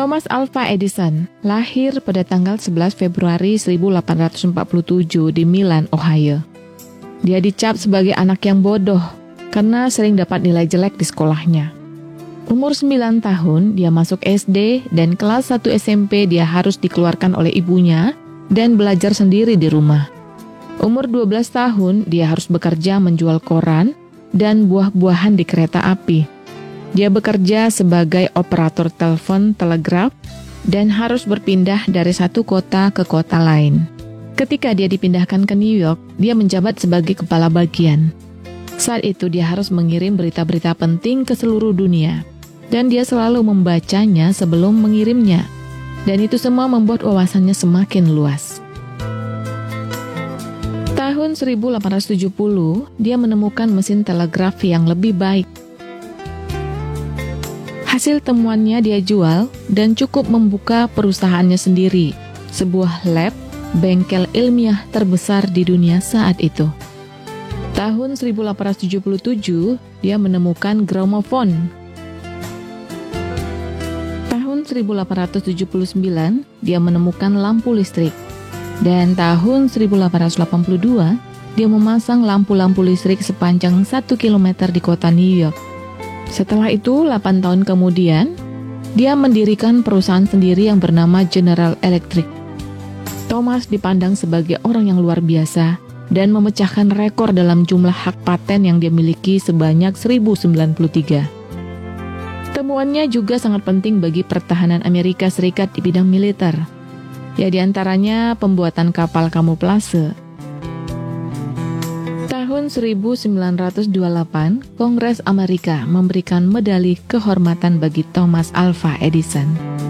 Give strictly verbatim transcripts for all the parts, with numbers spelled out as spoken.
Thomas Alva Edison lahir pada tanggal sebelas Februari seribu delapan ratus empat puluh tujuh di Milan, Ohio. Dia dicap sebagai anak yang bodoh karena sering dapat nilai jelek di sekolahnya. Umur sembilan tahun, dia masuk S D dan kelas satu S M P dia harus dikeluarkan oleh ibunya dan belajar sendiri di rumah. Umur dua belas tahun, dia harus bekerja menjual koran dan buah-buahan di kereta api. Dia bekerja sebagai operator telepon telegraf dan harus berpindah dari satu kota ke kota lain. Ketika dia dipindahkan ke New York, dia menjabat sebagai kepala bagian. Saat itu dia harus mengirim berita-berita penting ke seluruh dunia, dan dia selalu membacanya sebelum mengirimnya. Dan itu semua membuat wawasannya semakin luas. Tahun seribu delapan ratus tujuh puluh, dia menemukan mesin telegrafi yang lebih baik. Hasil temuannya dia jual dan cukup membuka perusahaannya sendiri, sebuah lab, bengkel ilmiah terbesar di dunia saat itu. Tahun seribu delapan ratus tujuh puluh tujuh, dia menemukan gramofon. Tahun seribu delapan ratus tujuh puluh sembilan, dia menemukan lampu listrik. Dan tahun seribu delapan ratus delapan puluh dua, dia memasang lampu-lampu listrik sepanjang satu kilometer di kota New York. Setelah itu, delapan tahun kemudian, dia mendirikan perusahaan sendiri yang bernama General Electric. Thomas dipandang sebagai orang yang luar biasa dan memecahkan rekor dalam jumlah hak paten yang dia miliki sebanyak seribu sembilan puluh tiga. Temuannya juga sangat penting bagi pertahanan Amerika Serikat di bidang militer. Ya, diantaranya pembuatan kapal kamuflase. Tahun seribu sembilan ratus dua puluh delapan, Kongres Amerika memberikan medali kehormatan bagi Thomas Alva Edison.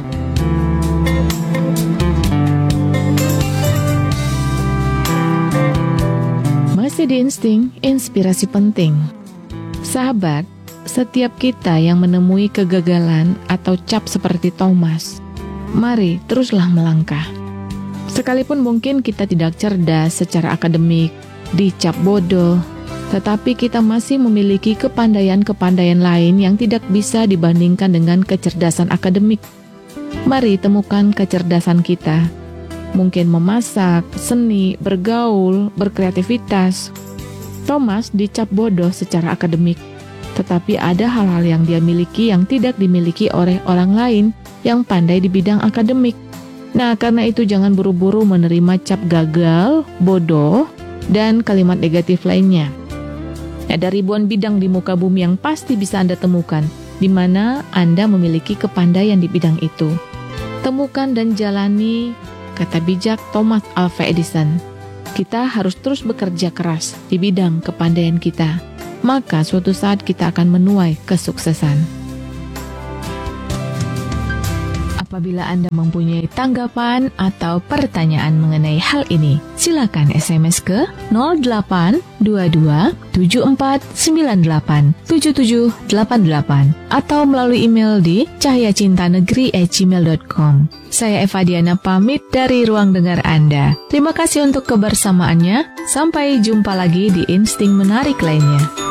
Masih di Insting, inspirasi penting. Sahabat, setiap kita yang menemui kegagalan atau cap seperti Thomas, mari teruslah melangkah. Sekalipun mungkin kita tidak cerdas secara akademik, dicap bodoh, tetapi kita masih memiliki kepandaian-kepandaian lain yang tidak bisa dibandingkan dengan kecerdasan akademik. Mari temukan kecerdasan kita. Mungkin memasak, seni, bergaul, berkreativitas. Thomas dicap bodoh secara akademik, tetapi ada hal-hal yang dia miliki yang tidak dimiliki oleh orang lain yang pandai di bidang akademik. Nah, karena itu jangan buru-buru menerima cap gagal, bodoh, dan kalimat negatif lainnya. Ada ribuan bidang di muka bumi yang pasti bisa Anda temukan, di mana Anda memiliki kepandaian di bidang itu. Temukan dan jalani, kata bijak Thomas Alva Edison. Kita harus terus bekerja keras di bidang kepandaian kita, maka suatu saat kita akan menuai kesuksesan. Apabila Anda mempunyai tanggapan atau pertanyaan mengenai hal ini, silakan S M S ke nol delapan dua dua tujuh empat sembilan delapan tujuh tujuh delapan delapan atau melalui email di cahyacintanegeri at gmail dot com. Saya Eva Diana pamit dari ruang dengar Anda. Terima kasih untuk kebersamaannya. Sampai jumpa lagi di Insting Menarik lainnya.